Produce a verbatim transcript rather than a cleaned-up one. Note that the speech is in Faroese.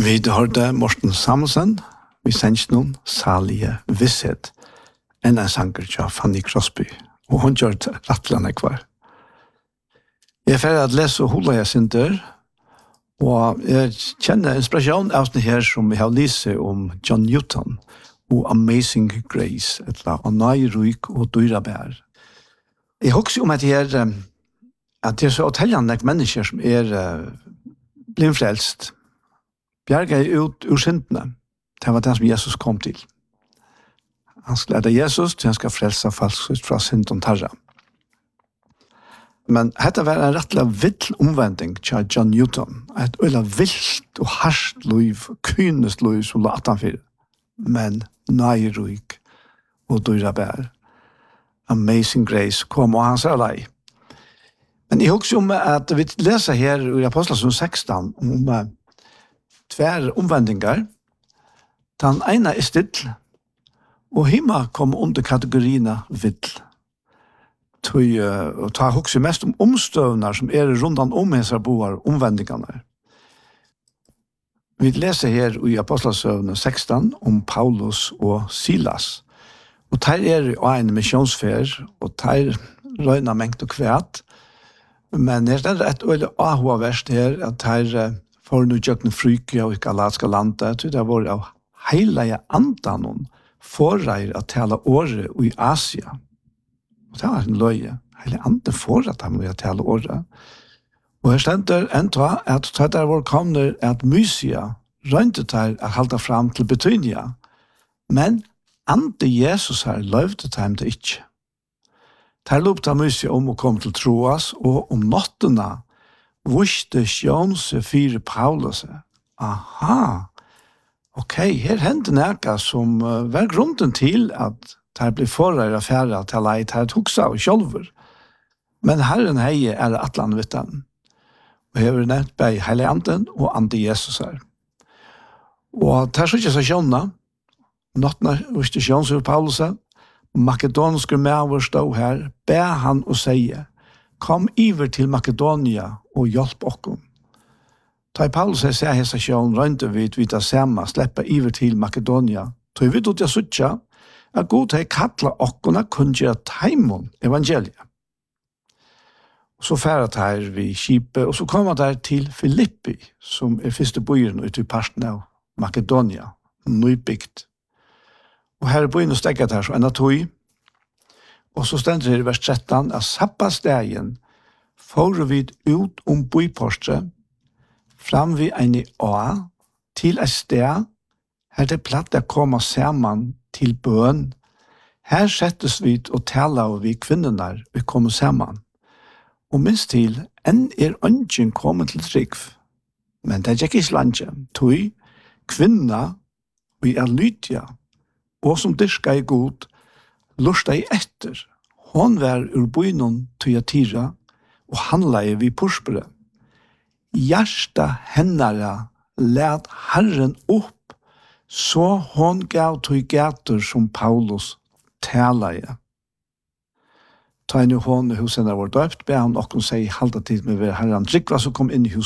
Vi hørte Morten Samuelsen, vi sendte noen salige visshet, enn en sanger til Fanny Crosby, og hun gjør det rettlende kvar. Jeg er ferdig at lese og hula jeg synder, og jeg kjenner inspirasjon av det her som vi har lyst om John Newton og Amazing Grace, et eller annet nøyryk og dyrabær. Jeg husker om at det er, at det er så åtellende mennesker som er uh, blindfrelst, bjerget ut ur syndene. Det var det som Jesus kom til. Han skal lede Jesus til han skal frelse falsk fra synd og tarra. Men dette var en rettelig vill omvending til John Newton. Et øyla vilt og harskt liv, kynest liv som la atanfyr. Men nøyryk og dyrabær. Amazing Grace kom og han sa lei. Men jeg husker om at vi leser her i Apostelsund seksten om uh, tver omvendinger. Den ene er still, og himma kom under kategorierna vill. Tøy, uh, og ta husker mest om omstøvner som er rundan om hensar boar omvendingene. Vi leser her i Apostelsund seksten om Paulus og Silas. Og der er jo en missionsfer, og der røyna mengt og kvæt. Men det er et øyelig ahoverst her, at der får nu gjøkne fryke og galatska landet, det var av heilige andanon forreier at tala året i Asia. Og det var en løye. Heilige anden forreier at han tala året. Og her stender enda at det der var kommer at Mysia røynte der at halda fram til Betynia. Men ande Jesus her løvde dem det ikke. Der lopte Mysia om å komme til Troas, og om nottene visste sjånse fire Paulus. Aha, ok, her hendte nækka som uh, var grunden til at der ble forrøyre affære til leit her tuksa og sjolver. Men herren heie er atlan vittan. Og her er nevnt bei heilig anden og ande Jesus her. Og der så ikke så sjånna, nottene visste sjånse for Paulus, makedonske medover stod her, be han og sige, kom iver til Makedonia og hjelp okkom. Ta i Paulus jeg sier hessa sjån, røynte vi vidt av sema, sleppa iver til Makedonia. Ta i vidt ut jeg suttja, at god til kalla okkona kunne taimon evangeliet. Så færet her vi kjipe, og så kom han der til Filippi, som er første byen ute i parten av Makedonia, nybygd. Og her er byen og stegget her så enda tog. Og så stender det i vers tretten at sabbasdagen får vi ut om bypostet fram vi en i A til et sted her det platt å komme sammen til bøn. Her settes vi og taler vi kvinnerne vi kommer sammen. Og minst til enn er ønsken kommet til trygg. Men det er ikke islandet. Tog kvinner vi er lytja og som dyrka i god, lusta i etter. Hon var ur bøynon Tyatira, og handla i vi puspere. Hjärsta hennara lät Herren upp, så hon gav tog gator som Paulus tala i. Ta inn i hon i husen der var døpt, be han okkur seg halda tid med Herren drikva som kom inn i huset.